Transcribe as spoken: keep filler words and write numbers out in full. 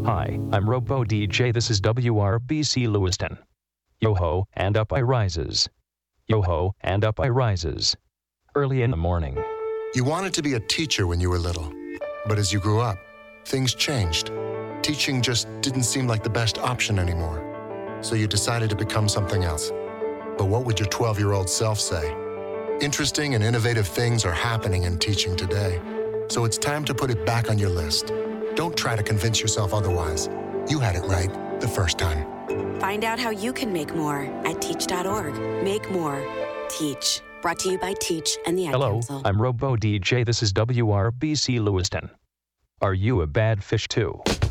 Hi, I'm Robo D J. This is W R B C Lewiston. Yo-ho, and up I rises. Yo-ho, and up I rises. Early in the morning. You wanted to be a teacher when you were little, but as you grew up, things changed. Teaching just didn't seem like the best option anymore, so you decided to become something else. But what would your twelve-year-old self say? Interesting and innovative things are happening in teaching today, so it's time to put it back on your list. Don't try to convince yourself otherwise. You had it right the first time. Find out how you can make more at teach dot org. Make more. Teach. Brought to you by Teach and the Ad Hello, Council. I'm Robo D J. This is W R B C Lewiston. Are you a bad fish too?